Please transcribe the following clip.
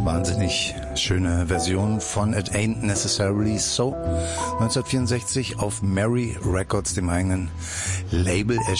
wahnsinnig schöne Version von It Ain't Necessarily So, 1964 auf Mary Records, dem eigenen Label,